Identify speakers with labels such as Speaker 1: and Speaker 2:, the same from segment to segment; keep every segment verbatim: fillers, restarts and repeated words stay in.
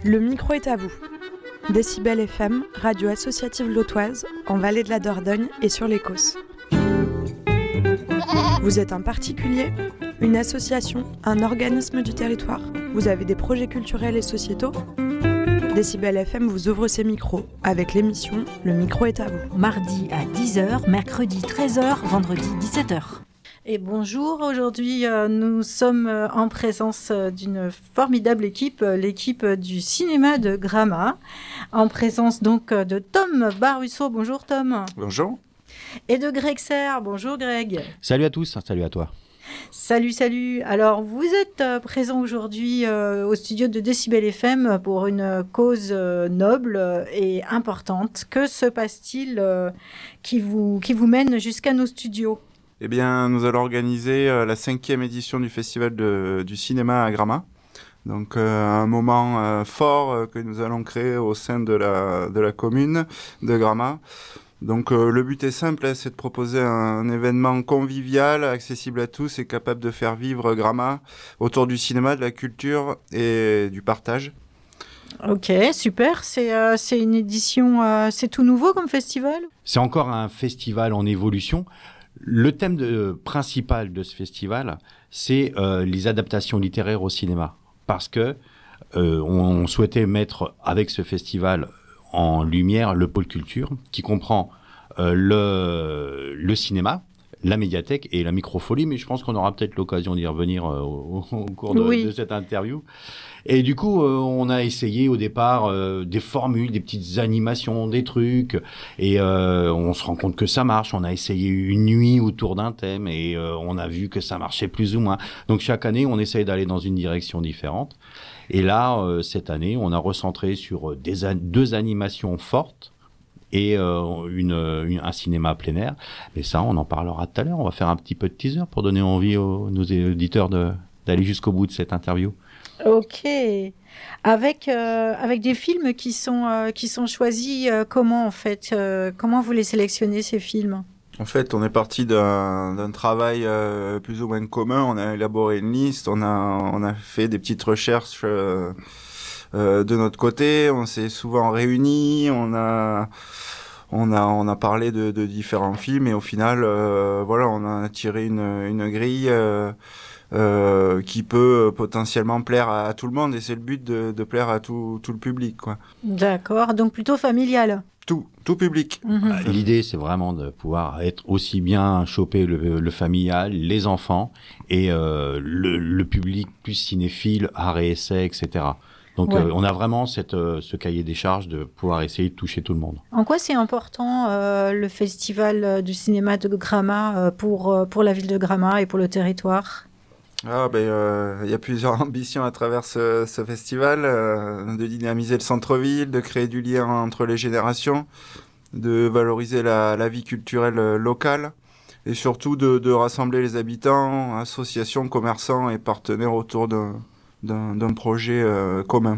Speaker 1: Le micro est à vous. Décibel F M, radio associative lotoise, en Vallée de la Dordogne et sur l'Écosse. Vous êtes un particulier, une association, un organisme du territoire? Vous avez des projets culturels et sociétaux? Décibel F M vous ouvre ses micros avec l'émission Le micro est à vous.
Speaker 2: Mardi à dix heures, mercredi treize heures, vendredi dix-sept heures.
Speaker 3: Et bonjour, aujourd'hui euh, nous sommes euh, en présence euh, d'une formidable équipe, euh, l'équipe euh, du cinéma de Gramma, en présence donc euh, de Tom Barrusso. Bonjour Tom.
Speaker 4: Bonjour.
Speaker 3: Et de Greg Serre. Bonjour Greg.
Speaker 5: Salut à tous, salut à toi.
Speaker 3: Salut, salut. Alors, vous êtes euh, présent aujourd'hui euh, au studio de Décibel F M pour une cause euh, noble euh, et importante. Que se passe-t-il euh, qui vous, qui vous mène jusqu'à nos studios ?
Speaker 4: Eh bien, nous allons organiser euh, la cinquième édition du Festival de, du cinéma à Gramma. Donc, euh, un moment euh, fort euh, que nous allons créer au sein de la, de la commune de Gramma. Donc, euh, le but est simple, hein, c'est de proposer un, un événement convivial, accessible à tous et capable de faire vivre Gramma autour du cinéma, de la culture et du partage.
Speaker 3: Ok, super. C'est, euh, c'est une édition, euh, c'est tout nouveau comme festival ?
Speaker 5: C'est encore un festival en évolution. Le thème de, principal de ce festival, c'est euh, les adaptations littéraires au cinéma. Parce que euh, on souhaitait mettre avec ce festival en lumière le pôle culture, qui comprend euh, le, le cinéma, la médiathèque et la microfolie, mais je pense qu'on aura peut-être l'occasion d'y revenir euh, au, au cours de, oui. de cette interview. Et du coup, euh, on a essayé au départ euh, des formules, des petites animations, des trucs, et euh, on se rend compte que ça marche. On a essayé une nuit autour d'un thème, et euh, on a vu que ça marchait plus ou moins. Donc chaque année, on essaye d'aller dans une direction différente. Et là, euh, cette année, on a recentré sur des an- deux animations fortes, et euh, une, une, un cinéma plein air. Mais ça, on en parlera tout à l'heure. On va faire un petit peu de teaser pour donner envie aux nos auditeurs de, d'aller jusqu'au bout de cette interview.
Speaker 3: Ok. Avec, euh, avec des films qui sont, euh, qui sont choisis, euh, comment en fait euh, comment vous les sélectionnez, ces films ?
Speaker 4: En fait, on est parti d'un, d'un travail euh, plus ou moins commun. On a élaboré une liste, on a, on a fait des petites recherches euh, euh, de notre côté. On s'est souvent réunis, on a... On a, on a parlé de, de différents films et au final, euh, voilà, on a tiré une, une grille euh, euh, qui peut potentiellement plaire à, à tout le monde et c'est le but de, de plaire à tout, tout le public, quoi.
Speaker 3: D'accord, donc plutôt familial.
Speaker 4: Tout, tout public.
Speaker 3: Mmh.
Speaker 5: L'idée, c'est vraiment de pouvoir être aussi bien choper le, le familial, les enfants et euh, le, le public plus cinéphile, art et essai, et cetera. Donc, ouais. euh, on a vraiment cette, euh, ce cahier des charges de pouvoir essayer de toucher tout le monde.
Speaker 3: En quoi c'est important euh, le festival du cinéma de Gramma euh, pour, euh, pour la ville de Gramma et pour le territoire ?
Speaker 4: Ah, ben, euh, y a plusieurs ambitions à travers ce, ce festival, euh, de dynamiser le centre-ville, de créer du lien entre les générations, de valoriser la, la vie culturelle locale et surtout de, de rassembler les habitants, associations, commerçants et partenaires autour de... D'un, d'un projet euh, commun.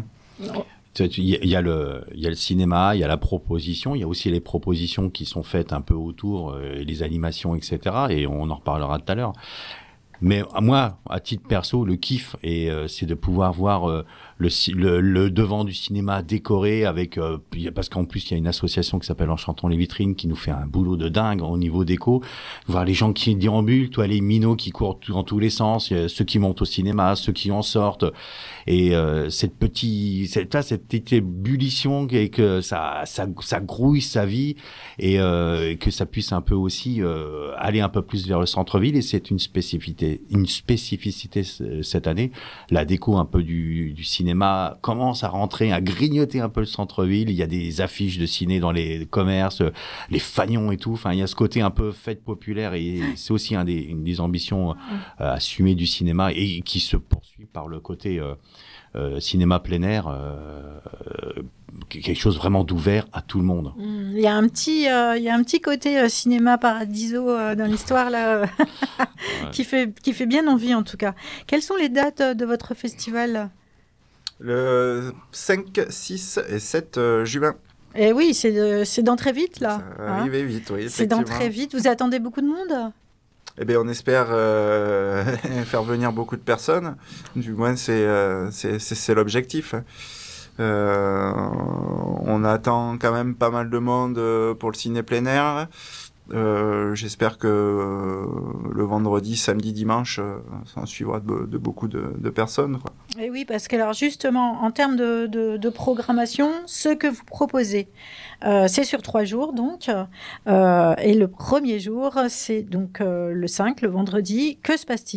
Speaker 5: Il y, a, il, y a le, il y a le cinéma, il y a la proposition, il y a aussi les propositions qui sont faites un peu autour, euh, les animations, et cetera. Et on en reparlera tout à l'heure. Mais moi, à titre perso, le kiff, et, euh, c'est de pouvoir voir euh, le, le, le devant du cinéma décoré avec... Euh, parce qu'en plus, il y a une association qui s'appelle Enchantons les vitrines qui nous fait un boulot de dingue au niveau déco. Voir les gens qui déambulent, toi, les minots qui courent dans tous les sens, ceux qui montent au cinéma, ceux qui en sortent. Et euh, cette, petite, cette, là, cette petite ébullition et que ça, ça, ça grouille sa vie et, euh, et que ça puisse un peu aussi euh, aller un peu plus vers le centre-ville. Et c'est une spécificité, une spécificité cette année. La déco un peu du, du cinéma commence à rentrer, à grignoter un peu le centre-ville. Il y a des affiches de ciné dans les commerces, les fanions et tout. Enfin, il y a ce côté un peu fête populaire et c'est aussi un des, une des ambitions euh, assumées du cinéma et qui se poursuit par le côté euh, euh, cinéma plein air, euh, euh, quelque chose vraiment d'ouvert à tout le monde.
Speaker 3: Mmh, il y a un petit, euh, il y a un petit côté euh, cinéma paradiso euh, dans l'histoire là, ouais. qui fait, qui fait bien envie en tout cas. Quelles sont les dates de votre festival ?
Speaker 4: Le cinq, six et sept euh, juin.
Speaker 3: Eh oui, c'est, de, c'est d'entrée vite là.
Speaker 4: Ça hein arrive vite, oui.
Speaker 3: C'est d'entrée vite. Vous attendez beaucoup de monde ?
Speaker 4: Eh bien, on espère euh, faire venir beaucoup de personnes. Du moins, c'est, euh, c'est, c'est, c'est l'objectif. Euh, on attend quand même pas mal de monde pour le ciné plein air. Euh, j'espère que euh, le vendredi, samedi, dimanche, euh, ça en suivra de, de beaucoup de, de personnes, quoi.
Speaker 3: Et oui, parce que alors justement, en termes de, de, de programmation, ce que vous proposez, euh, c'est sur trois jours donc, euh, et le premier jour, c'est donc euh, le cinq, le vendredi. Que se passe-t-il ?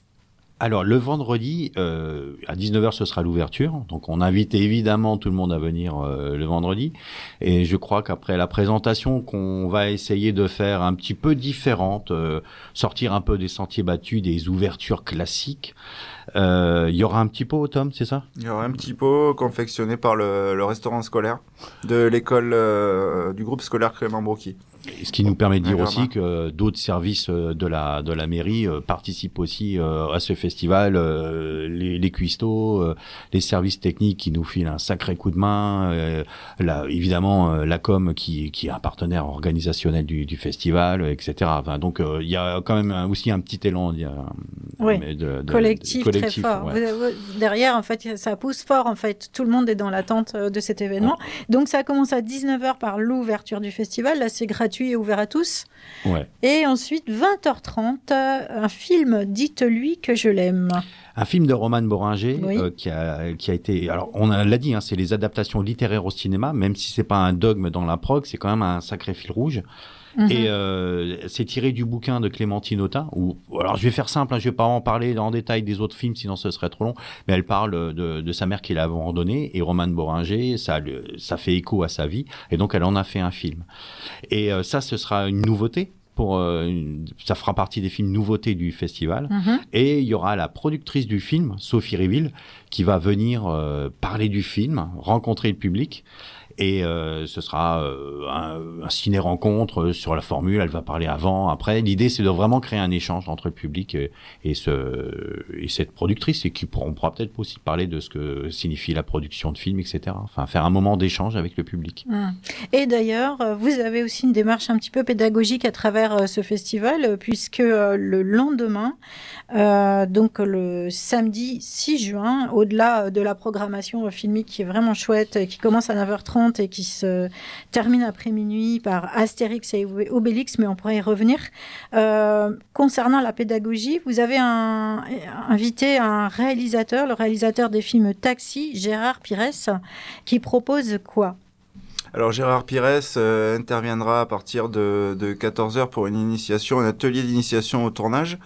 Speaker 5: Alors, le vendredi, euh, à dix-neuf heures, ce sera l'ouverture. Donc, on invite évidemment tout le monde à venir euh, le vendredi. Et je crois qu'après la présentation, qu'on va essayer de faire un petit peu différente, euh, sortir un peu des sentiers battus, des ouvertures classiques. Euh, il y aura un petit pot, Tom, c'est ça ?
Speaker 4: Il y aura un petit pot confectionné par le, le restaurant scolaire de l'école euh, du groupe scolaire Clément Broqui.
Speaker 5: Ce qui nous permet de dire aussi que d'autres services de la de la mairie euh, participent aussi euh, à ce festival, euh, les, les cuistots, euh, les services techniques qui nous filent un sacré coup de main, euh, la, évidemment euh, la com qui qui est un partenaire organisationnel du, du festival, et cetera. Enfin, donc il euh, y a quand même un, aussi un petit élan y a,
Speaker 3: oui.
Speaker 5: de, de,
Speaker 3: collectif,
Speaker 5: de, collectif
Speaker 3: très fort.
Speaker 5: Ouais.
Speaker 3: Vous, vous, derrière, en fait, ça pousse fort. En fait, tout le monde est dans l'attente de cet événement. Ouais. Donc ça commence à dix-neuf heures par l'ouverture du festival. Là, c'est gratuit et ouvert à tous.
Speaker 5: Ouais.
Speaker 3: Et ensuite, vingt heures trente, un film, dites-lui que je l'aime.
Speaker 5: Un film de Roman Boringer
Speaker 3: oui.
Speaker 5: euh, qui, a, qui a été... Alors, on a, l'a dit, hein, c'est les adaptations littéraires au cinéma, même si c'est pas un dogme dans la prog, c'est quand même un sacré fil rouge. Mmh. Et euh, c'est tiré du bouquin de Clémentine Autain. Où, alors, je vais faire simple, hein, je vais pas en parler en détail des autres films, sinon ce serait trop long. Mais elle parle de, de sa mère qui l'a abandonnée. Et Roman Boringer, ça, ça fait écho à sa vie. Et donc, elle en a fait un film. Et euh, ça, ce sera une nouveauté. Pour, euh, une, ça fera partie des films nouveautés du festival. Mmh. Et il y aura la productrice du film, Sophie Riville, qui va venir euh, parler du film, rencontrer le public. Et euh, ce sera euh, un, un ciné-rencontre sur la formule. Elle va parler avant, après. L'idée, c'est de vraiment créer un échange entre le public et, et, ce, et cette productrice, et qui pourront, on pourra peut-être aussi parler de ce que signifie la production de films, et cetera. Enfin, faire un moment d'échange avec le public.
Speaker 3: Mmh. Et d'ailleurs, vous avez aussi une démarche un petit peu pédagogique à travers ce festival, puisque le lendemain, euh, donc le samedi six juin, au-delà de la programmation filmique qui est vraiment chouette, qui commence à neuf heures trente, et qui se termine après minuit par Astérix et Obélix, mais on pourrait y revenir. Euh, concernant la pédagogie, vous avez un, invité un réalisateur, le réalisateur des films Taxi, Gérard Pires, qui propose quoi ?
Speaker 4: Alors Gérard Pires euh, interviendra à partir de, de quatorze heures pour une initiation, un atelier d'initiation au tournage.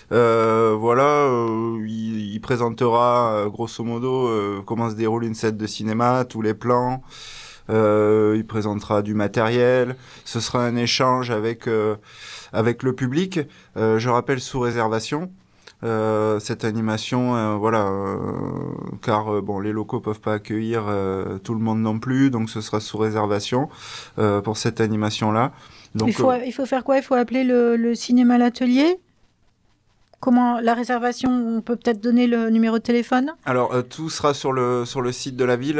Speaker 4: Euh, voilà, euh, il, il présentera euh, grosso modo euh, comment se déroule une scène de cinéma, tous les plans. Euh, il présentera du matériel. Ce sera un échange avec euh, avec le public. Euh, je rappelle sous réservation. Euh, cette animation, euh, voilà, euh, car euh, bon, les locaux peuvent pas accueillir euh, tout le monde non plus, donc ce sera sous réservation euh, pour cette animation-là. Donc,
Speaker 3: il faut,
Speaker 4: euh,
Speaker 3: il faut faire quoi ? Il faut appeler le, le cinéma l'atelier ? Comment la réservation, on peut peut-être donner le numéro de téléphone ?
Speaker 4: Alors, euh, tout sera sur le, sur le site de la ville,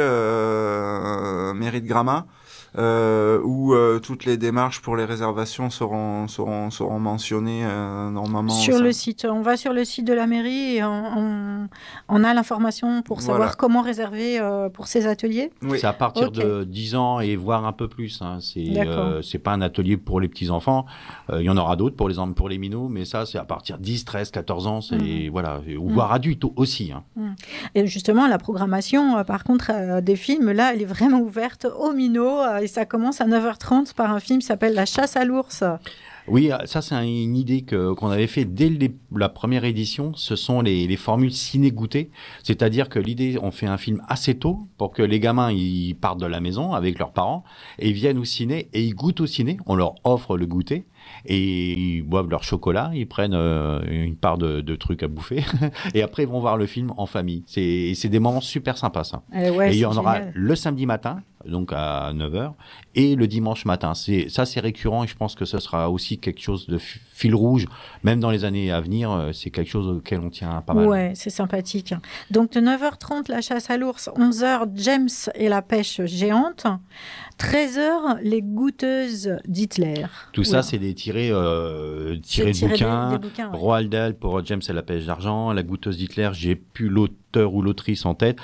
Speaker 4: euh, mairie de Gramat, euh, où euh, toutes les démarches pour les réservations seront, seront, seront mentionnées euh, normalement.
Speaker 3: Sur ça. Le site. On va sur le site de la mairie et on, on, on a l'information pour savoir voilà. comment réserver euh, pour ces ateliers.
Speaker 5: Oui. C'est à partir okay. de dix ans et voire un peu plus. Hein. C'est, euh, c'est pas un atelier pour les petits-enfants. Il euh, y en aura d'autres pour les, pour les minots, mais ça, c'est à partir de dix, treize, quatorze ans, c'est, mmh. voilà, ou mmh. voire adultes aussi. Hein.
Speaker 3: Mmh. Et justement, la programmation, euh, par contre, euh, des films, là, elle est vraiment ouverte aux minots. Euh, et ça commence à neuf heures trente par un film qui s'appelle La chasse à l'ours.
Speaker 5: Oui, ça, c'est une idée que, qu'on avait fait dès les, la première édition. Ce sont les, les formules ciné-goûter. C'est-à-dire que l'idée, on fait un film assez tôt pour que les gamins, ils partent de la maison avec leurs parents et ils viennent au ciné et ils goûtent au ciné. On leur offre le goûter. Et ils boivent leur chocolat, ils prennent euh, une part de, de trucs à bouffer et après ils vont voir le film en famille. C'est, c'est des moments super sympas ça.
Speaker 3: Euh, ouais,
Speaker 5: et il y en
Speaker 3: génial.
Speaker 5: aura le samedi matin, donc à neuf heures, et le dimanche matin. C'est, ça c'est récurrent et je pense que ce sera aussi quelque chose de f- fil rouge, même dans les années à venir, c'est quelque chose auquel on tient pas mal.
Speaker 3: Ouais, c'est sympathique. Donc de neuf heures trente, la chasse à l'ours, onze heures, James et la pêche géante, treize heures, les goûteuses d'Hitler.
Speaker 5: Tout Oula. Ça, c'est des tirés, euh, tirés de bouquins. Des, des bouquins ouais. Roald Dahl pour James et la pêche d'argent. La goûteuse d'Hitler, j'ai plus l'auteur l'auteur ou l'autrice en tête.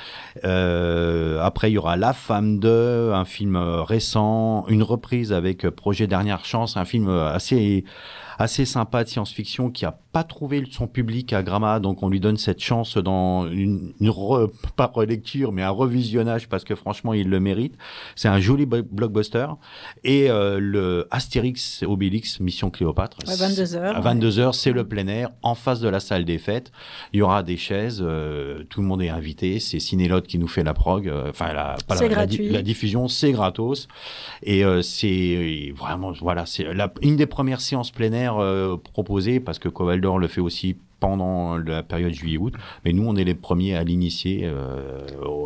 Speaker 5: Euh, après, il y aura La Femme de, un film récent, une reprise avec Projet Dernière Chance, un film assez assez sympa de science-fiction qui a pas trouvé son public à Gramma, donc on lui donne cette chance dans une, une re, pas relecture, mais un revisionnage parce que franchement il le mérite. C'est un joli blockbuster. Et euh, le Astérix Obélix Mission Cléopâtre.
Speaker 3: À vingt-deux heures.
Speaker 5: À vingt-deux heures, c'est le plein air, en face de la salle des fêtes. Il y aura des chaises, euh, tout le monde est invité. C'est Cinélote qui nous fait la prog, enfin euh, la, pas
Speaker 3: c'est
Speaker 5: la,
Speaker 3: gratuit.
Speaker 5: La, la diffusion, c'est gratos. Et euh, c'est vraiment, voilà, c'est la, une des premières séances plein air euh, proposées parce que Covaldor le fait aussi pendant la période juillet-août, mais nous on est les premiers à l'initier euh,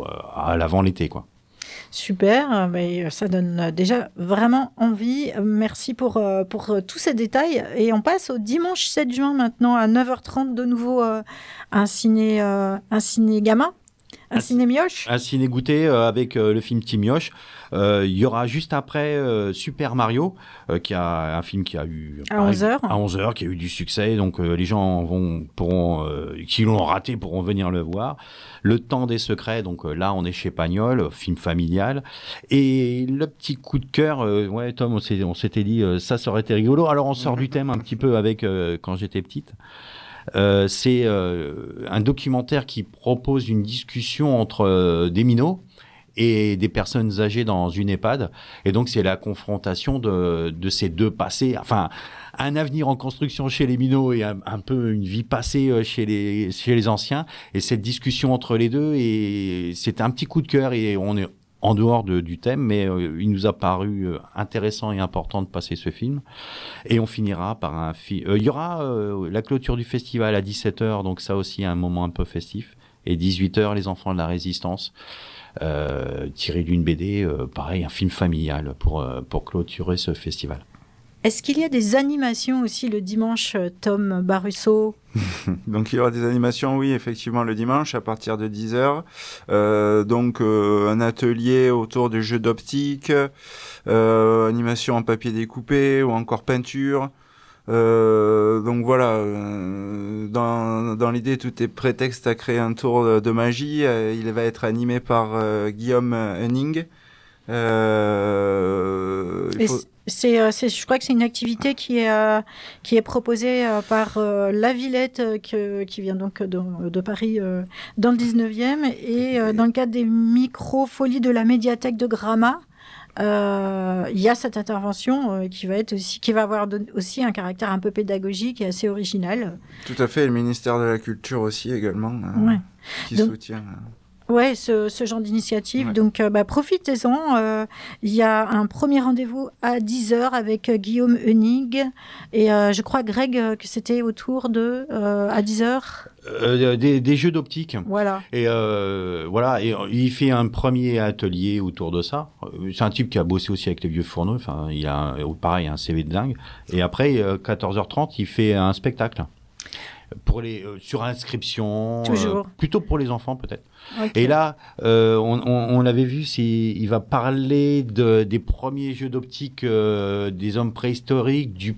Speaker 5: à l'avant l'été, quoi.
Speaker 3: Super, mais ça donne déjà vraiment envie. Merci pour, pour tous ces détails. Et on passe au dimanche sept juin maintenant à neuf heures trente, de nouveau euh, un ciné, euh, un ciné Gamma, un, un ciné Mioche.
Speaker 5: Un ciné goûté euh, avec euh, le film Team Mioche. Il euh, y aura juste après euh, Super Mario, euh, qui a un film qui a eu
Speaker 3: à onze heures,
Speaker 5: à onze heures, qui a eu du succès. Donc euh, les gens vont pourront, euh, qui l'ont raté pourront venir le voir. Le Temps des secrets, donc euh, là on est chez Pagnol, film familial. Et le petit coup de cœur, euh, ouais Tom, on, s'est, on s'était dit euh, ça, ça aurait été rigolo. Alors on sort du thème un petit peu avec euh, quand j'étais petite. Euh, c'est euh, un documentaire qui propose une discussion entre euh, des minots et des personnes âgées dans une EHPAD. Et donc, c'est la confrontation de, de ces deux passés. Enfin, un avenir en construction chez les minots et un, un peu une vie passée chez les, chez les anciens. Et cette discussion entre les deux, et c'est un petit coup de cœur. Et on est en dehors de, du thème, mais euh, il nous a paru euh, intéressant et important de passer ce film. Et on finira par un film... Il euh, y aura euh, la clôture du festival à dix-sept heures, donc ça aussi, un moment un peu festif. Et dix-huit heures, Les Enfants de la Résistance. Euh, tiré d'une B D, euh, pareil, un film familial pour, euh, pour clôturer ce festival.
Speaker 3: Est-ce qu'il y a des animations aussi le dimanche, Tom Barusso?
Speaker 4: Donc il y aura des animations, oui, effectivement, le dimanche à partir de dix heures. Euh, donc euh, un atelier autour du jeu d'optique, euh, animation en papier découpé ou encore peinture. Euh, donc voilà, euh, dans, dans l'idée, tout est prétexte à créer un tour de, de magie. Euh, il va être animé par euh, Guillaume Henning. Euh, il faut...
Speaker 3: c'est, c'est, je crois que c'est une activité qui est, euh, qui est proposée euh, par euh, La Villette, euh, que, qui vient donc de, de Paris, euh, dans le dix-neuvième, et euh, dans le cadre des micro-folies de la médiathèque de Gramma. Euh, il y a cette intervention euh, qui va être aussi, qui va avoir de, aussi un caractère un peu pédagogique et assez original.
Speaker 4: Tout à fait, et le ministère de la Culture aussi également, euh,
Speaker 3: ouais.
Speaker 4: qui
Speaker 3: donc,
Speaker 4: soutient. Euh...
Speaker 3: Ouais, ce, ce genre d'initiative.
Speaker 4: Ouais.
Speaker 3: Donc, euh, bah, profitez-en. Euh, il y a un premier rendez-vous à dix heures avec euh, Guillaume Henning. Et euh, je crois, Greg, euh, que c'était autour de, euh, à dix heures.
Speaker 5: Euh, des, des jeux d'optique.
Speaker 3: Voilà.
Speaker 5: Et euh, voilà, et il fait un premier atelier autour de ça. C'est un type qui a bossé aussi avec les vieux fourneaux. Enfin, il a un, pareil un C V de dingue. Et après, quatorze heures trente, il fait un spectacle pour les euh, sur inscription.
Speaker 3: Toujours.
Speaker 5: Euh, plutôt pour les enfants peut-être.
Speaker 3: Okay.
Speaker 5: Et là, euh, on, on, on l'avait vu, c'est, il va parler de, des premiers jeux d'optique euh, des hommes préhistoriques, du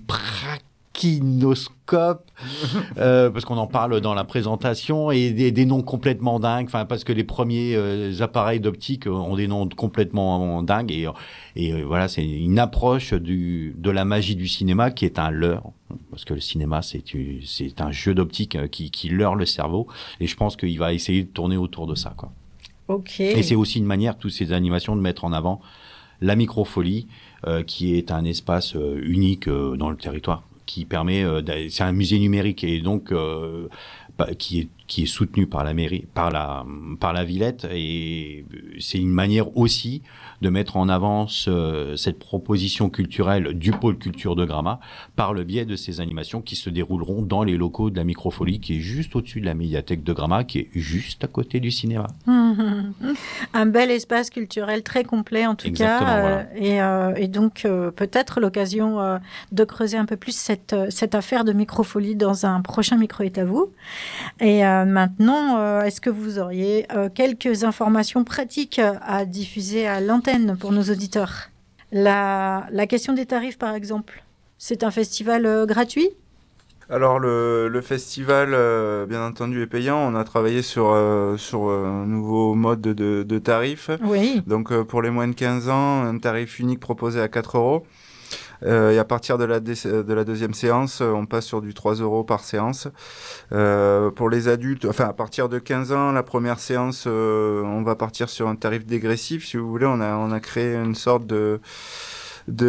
Speaker 5: prakinoscope, euh, parce qu'on en parle dans la présentation, et des, des noms complètement dingues, enfin parce que les premiers euh, appareils d'optique ont des noms complètement dingues, et, et euh, voilà, c'est une approche du, de la magie du cinéma qui est un leurre, parce que le cinéma c'est, c'est un jeu d'optique qui, qui leurre le cerveau, et je pense qu'il va essayer de tourner autour de ça, quoi.
Speaker 3: Ok.
Speaker 5: Et c'est aussi une manière, toutes ces animations, de mettre en avant la microfolie, euh, qui est un espace euh, unique euh, dans le territoire, qui permet, euh, c'est un musée numérique, et donc euh, bah, qui est qui est soutenu par la mairie, par la par la Villette, et c'est une manière aussi de mettre en avant ce, cette proposition culturelle du pôle culture de Gramma par le biais de ces animations qui se dérouleront dans les locaux de la Microfolie, qui est juste au-dessus de la médiathèque de Gramma, qui est juste à côté du cinéma.
Speaker 3: Mmh. Un bel espace culturel très complet en tout
Speaker 5: Exactement,
Speaker 3: cas,
Speaker 5: voilà.
Speaker 3: euh, et, euh, et donc euh, peut-être l'occasion euh, de creuser un peu plus cette, cette affaire de Microfolie dans un prochain Micro est à vous. Et euh, maintenant, euh, est-ce que vous auriez euh, quelques informations pratiques à diffuser à l'antenne pour nos auditeurs? La, la question des tarifs, par exemple, c'est un festival euh, gratuit?
Speaker 4: Alors le, le festival, euh, bien entendu, est payant. On a travaillé sur, euh, sur un nouveau mode de, de, de tarif.
Speaker 3: Oui.
Speaker 4: Donc euh, pour les moins de quinze ans, un tarif unique proposé à quatre euros. Euh, et à partir de la, dé- de la deuxième séance, on passe sur du trois euros par séance. Euh, pour les adultes, enfin à partir de quinze ans, la première séance, euh, on va partir sur un tarif dégressif. Si vous voulez, on a, on a créé une sorte de... de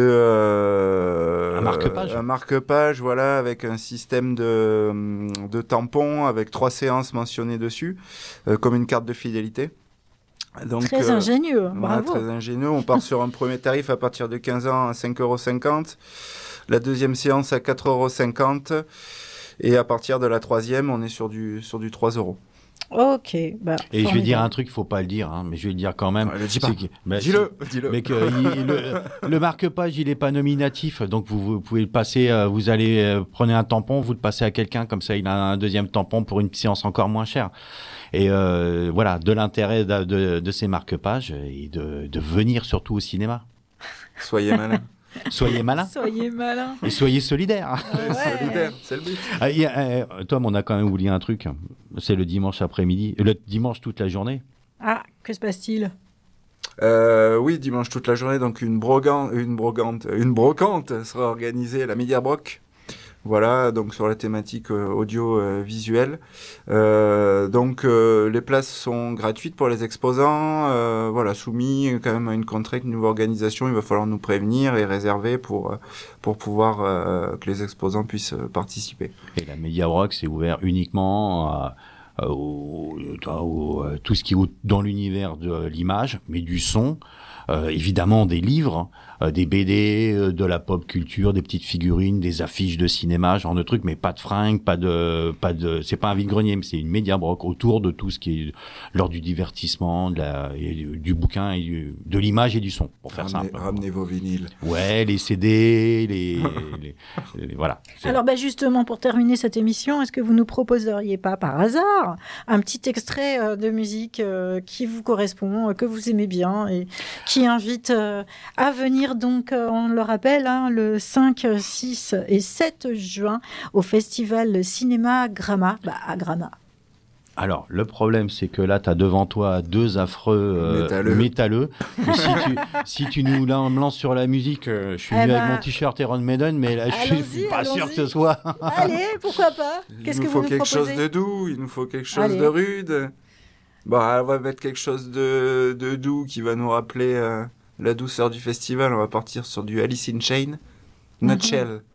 Speaker 4: euh,
Speaker 5: Un marque-page.
Speaker 4: un marque-page, voilà, avec un système de, de tampons, avec trois séances mentionnées dessus, euh, comme une carte de fidélité. Donc,
Speaker 3: Très
Speaker 4: euh,
Speaker 3: ingénieux,
Speaker 4: voilà,
Speaker 3: bravo.
Speaker 4: très ingénieux. On part sur un premier tarif à partir de quinze ans à cinq euros cinquante. La deuxième séance à quatre euros cinquante. Et à partir de la troisième, on est sur du, sur du trois euros.
Speaker 3: Ok. Bah,
Speaker 5: Et je vais dire
Speaker 3: formidable.
Speaker 5: un truc, faut pas le dire, hein, mais je vais le dire quand même.
Speaker 4: Ouais, le dis pas.
Speaker 5: C'est que- bah,
Speaker 4: Dis-le,
Speaker 5: si-
Speaker 4: dis-le.
Speaker 5: Mais que il- le, le marque-page, il est pas nominatif, donc vous, vous pouvez le passer. euh, vous allez euh, prenez un tampon, vous le passez à quelqu'un, comme ça, il a un deuxième tampon pour une séance encore moins chère. Et euh, voilà, de l'intérêt de, de, de ces marque-pages et de, de venir surtout au cinéma.
Speaker 4: Soyez malin.
Speaker 5: Soyez malins
Speaker 3: Soyez malin.
Speaker 5: et soyez solidaires.
Speaker 3: Ouais.
Speaker 4: Solidaire, c'est le but.
Speaker 5: Ah, il y a, euh, Tom, on a quand même oublié un truc. C'est le dimanche après-midi, le dimanche toute la journée.
Speaker 3: Ah, que se passe-t-il?
Speaker 4: Euh, oui, dimanche toute la journée, donc une brogante, une brogante, une brocante sera organisée à la Media Broc. Voilà, donc sur la thématique euh, audio-visuelle. Euh, donc euh, les places sont gratuites pour les exposants, euh, voilà, soumis quand même à une contrainte niveau organisation. Il va falloir nous prévenir et réserver pour, pour pouvoir euh, que les exposants puissent euh, participer.
Speaker 5: Et la Media Broc, c'est ouvert uniquement à, à- au, au- à tout ce qui est au- dans l'univers de l'image, mais du son, euh, évidemment des livres, euh, des B D, euh, de la pop culture, des petites figurines, des affiches de cinéma, genre de trucs, mais pas de fringues, pas de, pas de, c'est pas un vide-grenier, mais c'est une Media Broc autour de tout ce qui est l'ordre du divertissement, de la, et du, du bouquin, et du, de l'image et du son, pour faire
Speaker 4: Ramenez,
Speaker 5: simple.
Speaker 4: ramenez vos vinyles.
Speaker 5: Ouais, les C D, les, les, les- voilà. C'est-
Speaker 3: Alors bah justement, pour terminer cette émission, est-ce que vous nous proposeriez pas par hasard un petit extrait euh, de musique euh, qui vous correspond, euh, que vous aimez bien et qui invite euh, à venir donc, euh, on le rappelle, hein, le cinq, six et sept juin au festival Cinéma Gramma, bah, à Gramma.
Speaker 5: Alors, le problème, c'est que là, tu as devant toi deux affreux euh,
Speaker 4: Métalleux.
Speaker 5: métalleux. Et si, tu, si tu nous lan- me lances sur la musique, euh, je suis
Speaker 3: Eh
Speaker 5: venu
Speaker 3: ben,
Speaker 5: avec mon t-shirt Iron Maiden, mais là, je suis
Speaker 3: allons-y,
Speaker 5: pas sûr
Speaker 3: allons-y.
Speaker 5: que ce soit...
Speaker 3: Allez, pourquoi pas?
Speaker 4: Il
Speaker 3: Qu'est-ce
Speaker 4: nous
Speaker 3: que
Speaker 4: faut
Speaker 3: vous nous
Speaker 4: quelque chose
Speaker 3: proposez?
Speaker 4: de doux, il nous faut quelque chose
Speaker 3: Allez.
Speaker 4: de rude. Bon, on va mettre quelque chose de, de doux qui va nous rappeler euh, la douceur du festival. On va partir sur du Alice in Chains, Nutshell.